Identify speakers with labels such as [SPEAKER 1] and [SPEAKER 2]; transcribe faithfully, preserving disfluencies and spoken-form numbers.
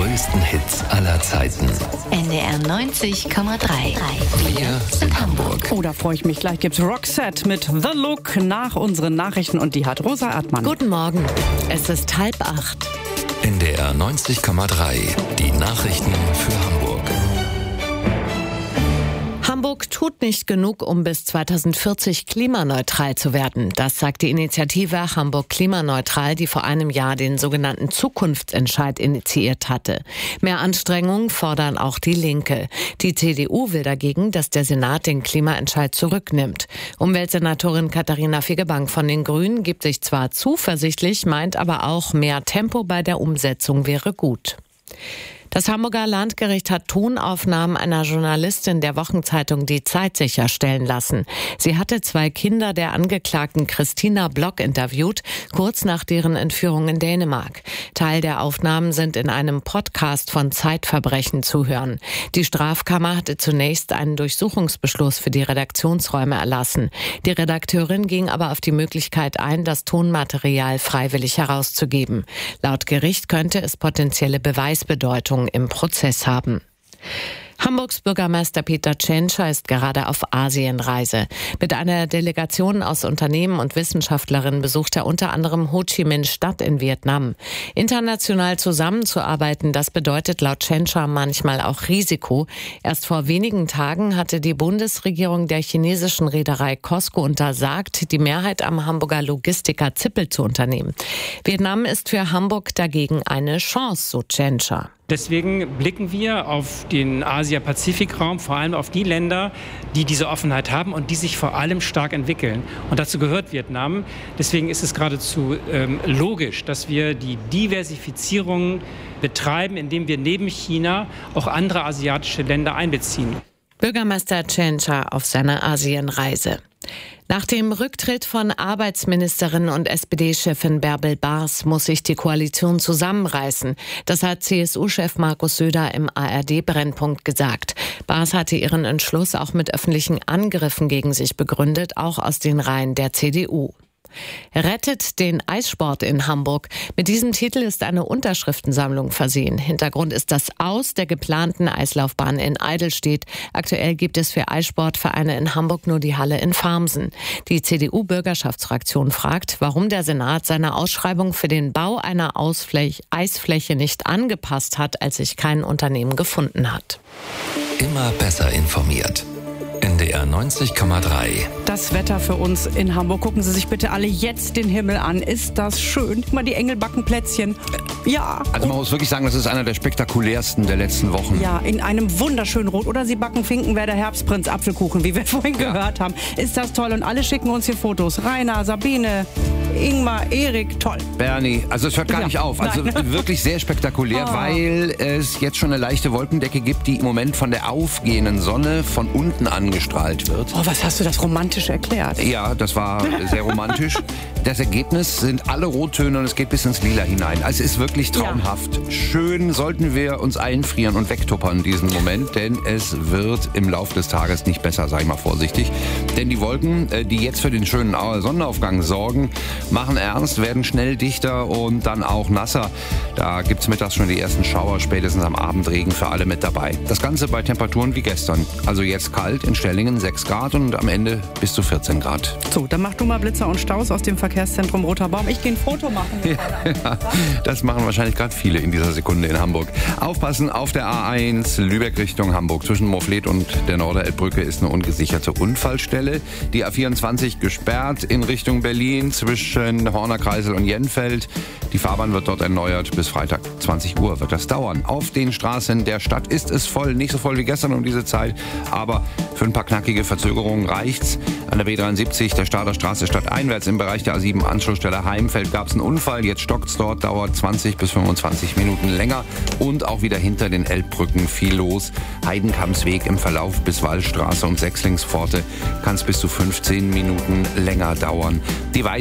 [SPEAKER 1] größten Hits aller Zeiten.
[SPEAKER 2] N D R neunzig Komma drei.
[SPEAKER 1] Wir sind Hamburg.
[SPEAKER 3] Oh, da freue ich mich. Gleich gibt's Roxette mit The Look nach unseren Nachrichten und die hat Rosa Erdmann.
[SPEAKER 4] Guten Morgen. Es ist halb acht.
[SPEAKER 1] N D R neunzig Komma drei. Die Nachrichten für Hamburg.
[SPEAKER 4] Hamburg tut nicht genug, um bis zweitausendvierzig klimaneutral zu werden. Das sagt die Initiative Hamburg Klimaneutral, die vor einem Jahr den sogenannten Zukunftsentscheid initiiert hatte. Mehr Anstrengungen fordern auch die Linke. Die C D U will dagegen, dass der Senat den Klimaentscheid zurücknimmt. Umweltsenatorin Katharina Fegebank von den Grünen gibt sich zwar zuversichtlich, meint aber auch, mehr Tempo bei der Umsetzung wäre gut. Das Hamburger Landgericht hat Tonaufnahmen einer Journalistin der Wochenzeitung Die Zeit sicherstellen lassen. Sie hatte zwei Kinder der Angeklagten Christina Block interviewt, kurz nach deren Entführung in Dänemark. Teil der Aufnahmen sind in einem Podcast von Zeitverbrechen zu hören. Die Strafkammer hatte zunächst einen Durchsuchungsbeschluss für die Redaktionsräume erlassen. Die Redakteurin ging aber auf die Möglichkeit ein, das Tonmaterial freiwillig herauszugeben. Laut Gericht könnte es potenzielle Beweisbedeutung im Prozess haben. Hamburgs Bürgermeister Peter Tschentscher ist gerade auf Asienreise. Mit einer Delegation aus Unternehmen und Wissenschaftlerinnen besucht er unter anderem Ho Chi Minh Stadt in Vietnam. International zusammenzuarbeiten, das bedeutet laut Tschentscher manchmal auch Risiko. Erst vor wenigen Tagen hatte die Bundesregierung der chinesischen Reederei COSCO untersagt, die Mehrheit am Hamburger Logistiker Zippel zu unternehmen. Vietnam ist für Hamburg dagegen eine Chance, so Tschentscher.
[SPEAKER 5] Deswegen blicken wir auf den Asia-Pazifik-Raum, vor allem auf die Länder, die diese Offenheit haben und die sich vor allem stark entwickeln. Und dazu gehört Vietnam. Deswegen ist es geradezu ähm, logisch, dass wir die Diversifizierung betreiben, indem wir neben China auch andere asiatische Länder einbeziehen.
[SPEAKER 4] Bürgermeister Tschentscher auf seiner Asienreise. Nach dem Rücktritt von Arbeitsministerin und S P D-Chefin Bärbel Baas muss sich die Koalition zusammenreißen. Das hat C S U-Chef Markus Söder im A R D-Brennpunkt gesagt. Baas hatte ihren Entschluss auch mit öffentlichen Angriffen gegen sich begründet, auch aus den Reihen der C D U. Rettet den Eissport in Hamburg. Mit diesem Titel ist eine Unterschriftensammlung versehen. Hintergrund ist das Aus der geplanten Eislaufbahn in Eidelstedt. Aktuell gibt es für Eissportvereine in Hamburg nur die Halle in Farmsen. Die C D U-Bürgerschaftsfraktion fragt, warum der Senat seine Ausschreibung für den Bau einer Ausfläch- Eisfläche nicht angepasst hat, als sich kein Unternehmen gefunden hat.
[SPEAKER 1] Immer besser informiert. N D R neunzig Komma drei.
[SPEAKER 3] Das Wetter für uns in Hamburg. Gucken Sie sich bitte alle jetzt den Himmel an. Ist das schön? Guck mal, die Engel backen Plätzchen. Ja.
[SPEAKER 6] Also man muss wirklich sagen, das ist einer der spektakulärsten der letzten Wochen.
[SPEAKER 3] Ja, in einem wunderschönen Rot. Oder Sie backen Finkenwerder Herbstprinz Apfelkuchen, wie wir vorhin ja. gehört haben. Ist das toll? Und alle schicken uns hier Fotos. Rainer, Sabine, Ingmar, Erik, toll.
[SPEAKER 6] Bernie, also es hört gar ja. nicht auf. Also Nein. wirklich sehr spektakulär, oh. weil es jetzt schon eine leichte Wolkendecke gibt, die im Moment von der aufgehenden Sonne von unten angestrahlt wird.
[SPEAKER 3] Oh, was hast du das romantisch erklärt?
[SPEAKER 6] Ja, das war sehr romantisch. Das Ergebnis sind alle Rottöne und es geht bis ins Lila hinein. Also es ist wirklich traumhaft. Ja. Schön sollten wir uns einfrieren und wegtuppern diesen Moment, denn es wird im Laufe des Tages nicht besser, sag ich mal vorsichtig. Denn die Wolken, die jetzt für den schönen Sonnenaufgang sorgen, machen ernst, werden schnell dichter und dann auch nasser. Da gibt's mittags schon die ersten Schauer, spätestens am Abend Regen für alle mit dabei. Das Ganze bei Temperaturen wie gestern. Also jetzt kalt, in Stellingen sechs Grad und am Ende bis zu vierzehn Grad.
[SPEAKER 3] So, dann mach du mal Blitzer und Staus aus dem Verkehrszentrum Roter Baum. Ich gehe ein Foto machen.
[SPEAKER 6] Ja, das machen wahrscheinlich gerade viele in dieser Sekunde in Hamburg. Aufpassen auf der A eins Lübeck Richtung Hamburg. Zwischen Morfleet und der Norderelbbrücke ist eine ungesicherte Unfallstelle. Die A vierundzwanzig gesperrt in Richtung Berlin zwischen Horner Kreisel und Jenfeld. Die Fahrbahn wird dort erneuert. Bis Freitag zwanzig Uhr wird das dauern. Auf den Straßen der Stadt ist es voll. Nicht so voll wie gestern um diese Zeit, aber für ein paar knackige Verzögerungen reicht's. An der B dreiundsiebzig, der Stader Straße stadteinwärts im Bereich der A sieben Anschlussstelle Heimfeld gab es einen Unfall. Jetzt stockt's dort, dauert zwanzig bis fünfundzwanzig Minuten länger. Und auch wieder hinter den Elbbrücken viel los. Heidenkammsweg im Verlauf bis Wallstraße und Sechslingspforte kann es bis zu fünfzehn Minuten länger dauern. Die